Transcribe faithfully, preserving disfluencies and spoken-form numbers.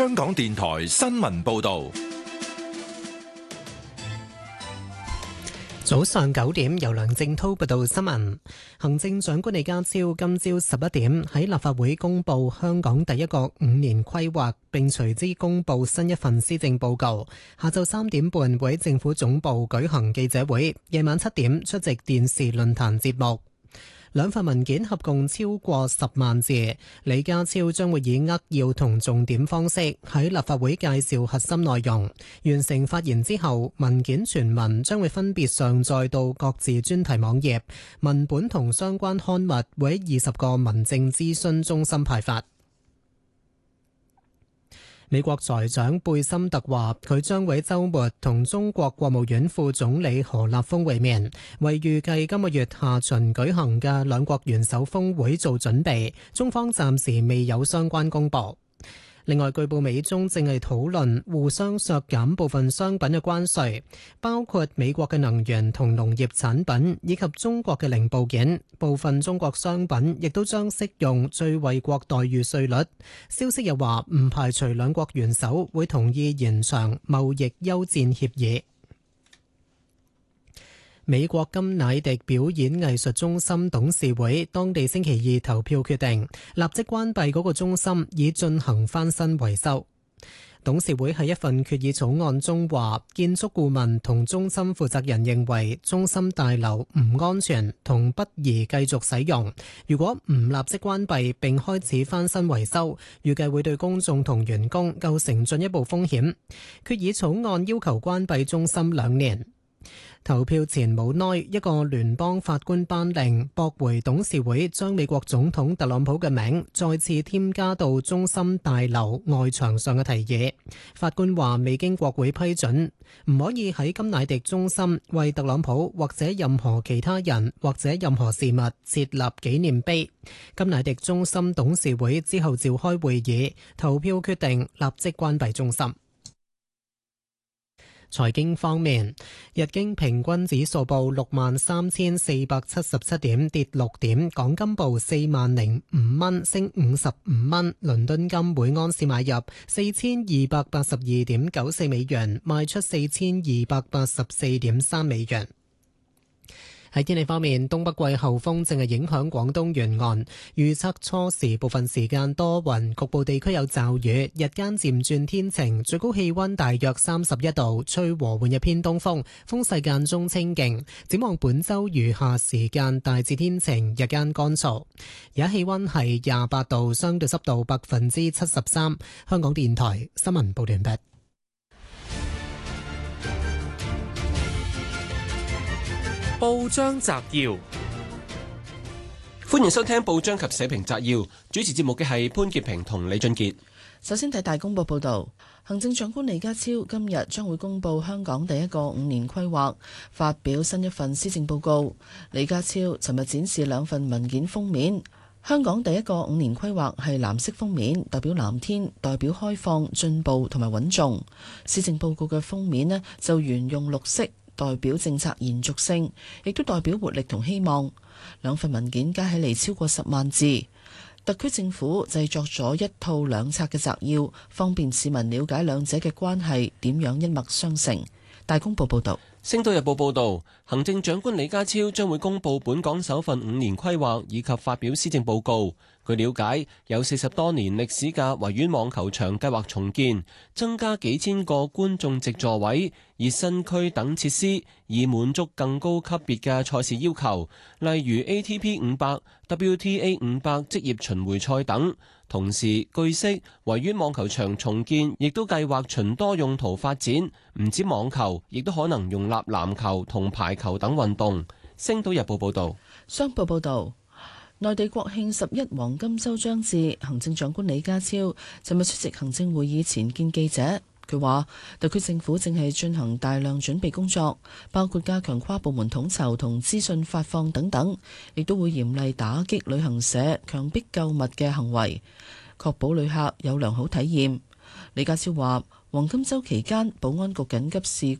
香港電台新聞報道。 早上九點，由梁正濤報道新聞。行政長官李家超今朝十一點喺立法會公布香港第一個五年規劃，並隨之公布新一份施政報告。下晝三點半會喺政府總部舉行記者會，夜晚七點出席電視論壇節目。兩份文件合共超過十萬字，李家超將會以扼要同重點方式喺立法會介紹核心內容。完成發言之後，文件全文將會分別上載到各自專題網頁，文本同相關刊物會喺二十個民政諮詢中心派發。美國財長貝森特話，佢將會週末同中國國務院副總理何立峰會面，為預計今個月下旬舉行嘅兩國元首峰會做準備。中方暫時未有相關公佈。另外，據報美中正係討論互相削減部分商品嘅關稅，包括美國嘅能源同農業產品，以及中國嘅零部件。部分中國商品亦都將適用最惠國待遇稅率。消息又話，唔排除兩國元首會同意延長貿易休戰協議。美國甘迺迪表演藝術中心董事會當地星期二投票決定，立即關閉嗰個中心，以進行翻新維修。董事會喺一份決議草案中話，建築顧問同中心負責人認為中心大樓唔安全同不宜繼續使用。如果唔立即關閉並開始翻新維修，預計會對公眾同員工構成進一步風險。決議草案要求關閉中心兩年。投票前冇耐，一個聯邦法官頒令駁回董事會將美國總統特朗普嘅名再次添加到中心大樓外牆上嘅提議。法官話未經國會批准，唔可以喺甘迺迪中心為特朗普或者任何其他人或者任何事物設立紀念碑。甘迺迪中心董事會之後召開會議，投票決定立即關閉中心。財經方面，日經平均指數報六萬三千四百七十七點，跌六點；港金報四萬零五蚊，升五十五蚊。倫敦金每盎司買入四千二百八十二點九四美元，賣出四千二百八十四點三美元。喺天氣方面，東北季候風正係影響廣東沿岸，預測初時部分時間多雲，局部地區有驟雨，日間漸轉天晴，最高氣溫大約三十一度，吹和緩嘅偏東風，風勢間中清勁。展望本週餘下時間大致天晴，日間乾燥。而家氣溫係廿八度，相對濕度百分之七十三。香港電台新聞報道完畢。 報章摘要，歡迎收聽報章及社評摘要。主持節目嘅係潘潔平同李俊傑。 首先睇大公報報道，行政長官李家超今日將會公布香港第一個五年規劃，發表新一份施政報告。李家超尋日展示兩份文件封面，香港第一個五年規劃係藍色封面，代表藍天，代表開放、進步同埋穩重。施政報告嘅封面呢就沿用綠色，代表政策延續性，亦都代表活力同希望。兩份文件加起嚟超過十萬字，特區政府製作咗一套兩冊嘅摘要，方便市民了解兩者嘅關係點樣一脈相承。大公報報道。 星島日報報道，行政長官李家超將會公布本港首份五年規劃以及發表施政報告。據了解，有四十多年歷史嘅維園網球場計劃重建，增加幾千個觀眾席座位，熱身區等設施，以滿足更高級別嘅賽事要求，例如 A T P 五百、W T A 五百職業巡迴賽等。同時，據悉維園網球場重建亦都計劃循多用途發展，唔止網球，亦都可能容納籃球同排球等運動。星島日報報道。 商報報道，內地國慶十一黃金週將至，行政長官李家超尋日出席行政會議前見記者。佢話特區政府正係進行大量準備工作，包括加強跨部門統籌同資訊發放等等，亦都會嚴厲打擊旅行社強迫購物嘅行為，確保旅客有良好體驗。李家超話黃金週期間，保安局緊急事